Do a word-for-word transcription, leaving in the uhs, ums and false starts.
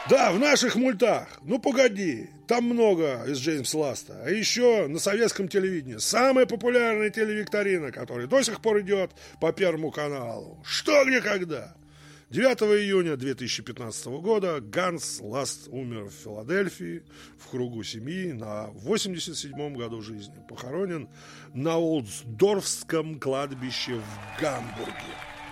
Да, в наших мультах. Ну, погоди. Там много из Джеймса Ласта. А еще на советском телевидении самая популярная телевикторина, которая до сих пор идет по Первому каналу. Что, где, когда? девятого июня две тысячи пятнадцатого года Ганс Ласт умер в Филадельфии в кругу семьи на восемьдесят седьмом году жизни. Похоронен на Олдсдорфском кладбище в Гамбурге.